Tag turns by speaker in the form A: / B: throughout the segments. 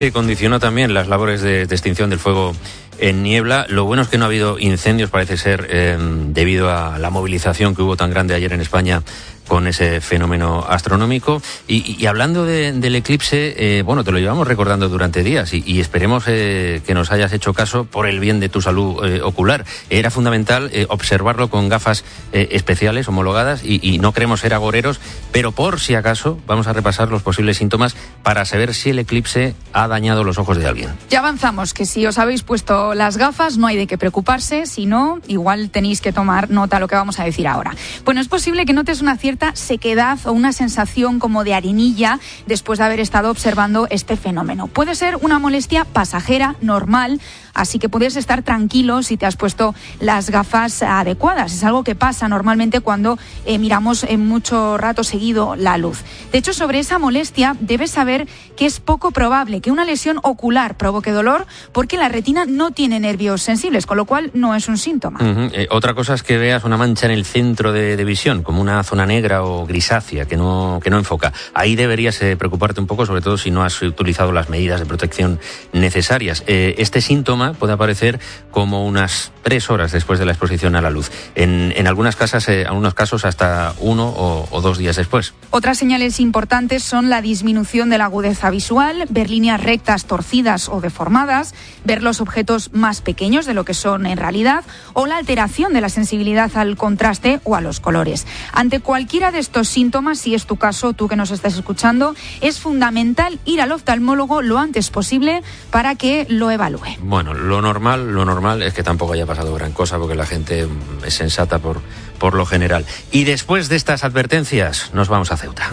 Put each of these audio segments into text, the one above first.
A: Que condicionó también las labores de extinción del fuego en Niebla. Lo bueno es que no ha habido incendios, parece ser, debido a la movilización que hubo tan grande ayer en España con ese fenómeno astronómico. Y hablando del eclipse, bueno, te lo llevamos recordando durante días y esperemos que nos hayas hecho caso por el bien de tu salud ocular. Era fundamental observarlo con gafas especiales, homologadas, y no queremos ser agoreros, pero por si acaso vamos a repasar los posibles síntomas para saber si el eclipse ha dañado los ojos de alguien.
B: Ya avanzamos, que si os habéis puesto las gafas no hay de qué preocuparse, si no, igual tenéis que tomar nota de lo que vamos a decir ahora. Bueno, es posible que notes una cierta sequedad o una sensación como de arenilla después de haber estado observando este fenómeno. Puede ser una molestia pasajera, normal, así que puedes estar tranquilo si te has puesto las gafas adecuadas. Es algo que pasa normalmente cuando miramos mucho rato seguido la luz. De hecho, sobre esa molestia debes saber que es poco probable que una lesión ocular provoque dolor porque la retina no tiene nervios sensibles, con lo cual no es un síntoma.
A: Otra cosa es que veas una mancha en el centro de visión, como una zona negra o grisácea que no enfoca. Ahí deberías preocuparte un poco, sobre todo si no has utilizado las medidas de protección necesarias. Este síntoma puede aparecer como unas 3 horas después de la exposición a la luz. En algunos casos hasta 1 o 2 días después.
B: Otras señales importantes son la disminución de la agudeza visual, ver líneas rectas torcidas o deformadas, ver los objetos más pequeños de lo que son en realidad, o la alteración de la sensibilidad al contraste o a los colores. Ante cualquiera de estos síntomas, si es tu caso, tú que nos estás escuchando, es fundamental ir al oftalmólogo lo antes posible para que lo evalúe.
A: Bueno, lo normal es que tampoco haya pasado gran cosa, porque la gente es sensata por lo general. Y después de estas advertencias, nos vamos a Ceuta.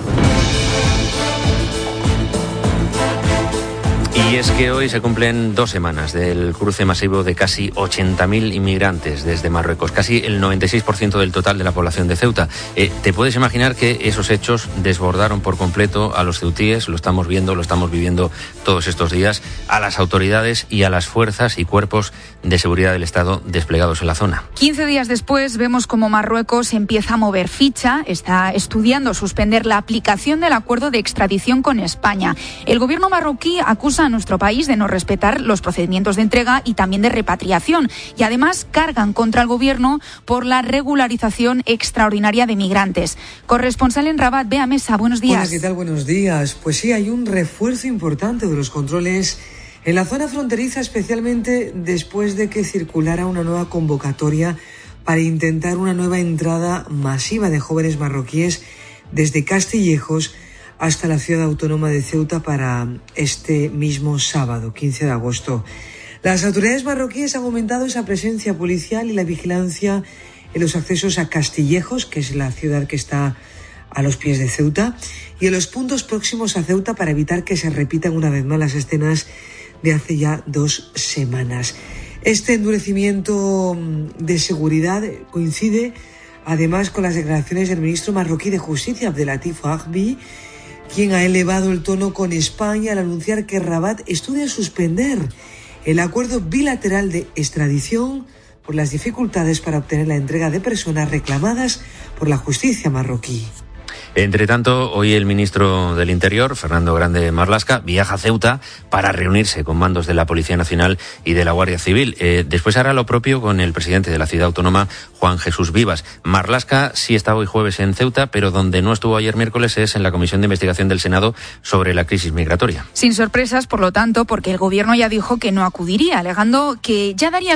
A: Y es que hoy se cumplen 2 semanas del cruce masivo de casi 80.000 inmigrantes desde Marruecos, casi el 96% del total de la población de Ceuta. Te puedes imaginar que esos hechos desbordaron por completo a los ceutíes, lo estamos viviendo todos estos días, a las autoridades y a las fuerzas y cuerpos de seguridad del Estado desplegados en la zona.
B: 15 días después vemos cómo Marruecos empieza a mover ficha, está estudiando suspender la aplicación del acuerdo de extradición con España. El gobierno marroquí acusa a nuestro país de no respetar los procedimientos de entrega y también de repatriación, y además cargan contra el gobierno por la regularización extraordinaria de migrantes. Corresponsal en Rabat, Bea Mesa, buenos días.
C: Hola, ¿qué tal? Buenos días. Pues sí, hay un refuerzo importante de los controles en la zona fronteriza, especialmente después de que circulara una nueva convocatoria para intentar una nueva entrada masiva de jóvenes marroquíes desde Castillejos hasta la ciudad autónoma de Ceuta para este mismo sábado, 15 de agosto. Las autoridades marroquíes han aumentado esa presencia policial y la vigilancia en los accesos a Castillejos, que es la ciudad que está a los pies de Ceuta, y en los puntos próximos a Ceuta para evitar que se repitan una vez más las escenas de hace ya 2 semanas. Este endurecimiento de seguridad coincide además con las declaraciones del ministro marroquí de Justicia, Abdelatif Ahbi, quien ha elevado el tono con España al anunciar que Rabat estudia suspender el acuerdo bilateral de extradición por las dificultades para obtener la entrega de personas reclamadas por la justicia marroquí.
A: Entre tanto, hoy el ministro del Interior, Fernando Grande Marlaska, viaja a Ceuta para reunirse con mandos de la Policía Nacional y de la Guardia Civil. Después hará lo propio con el presidente de la ciudad autónoma, Juan Jesús Vivas. Marlaska sí está hoy jueves en Ceuta, pero donde no estuvo ayer miércoles es en la Comisión de Investigación del Senado sobre la crisis migratoria.
B: Sin sorpresas, por lo tanto, porque el Gobierno ya dijo que no acudiría, alegando que ya daría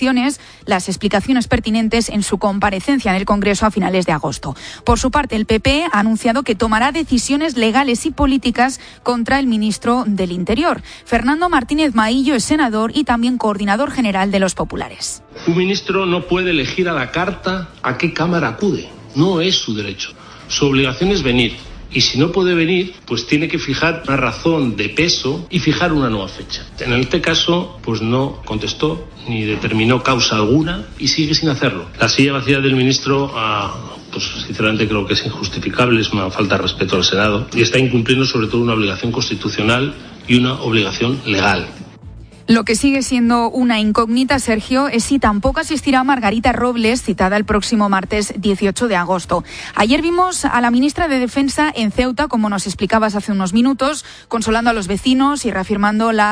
B: las explicaciones pertinentes en su comparecencia en el Congreso a finales de agosto. Por su parte, el PP ha anunciado que tomará decisiones legales y políticas contra el ministro del Interior. Fernando Martínez Maillo es senador y también coordinador general de los populares.
D: Un ministro no puede elegir a la carta a qué cámara acude. No es su derecho. Su obligación es venir. Y si no puede venir, pues tiene que fijar una razón de peso y fijar una nueva fecha. En este caso, pues no contestó ni determinó causa alguna y sigue sin hacerlo. La silla vacía del ministro, pues sinceramente creo que es injustificable, es una falta de respeto al Senado y está incumpliendo sobre todo una obligación constitucional y una obligación legal.
B: Lo que sigue siendo una incógnita, Sergio, es si tampoco asistirá Margarita Robles, citada el próximo martes 18 de agosto. Ayer vimos a la ministra de Defensa en Ceuta, como nos explicabas hace unos minutos, consolando a los vecinos y reafirmando la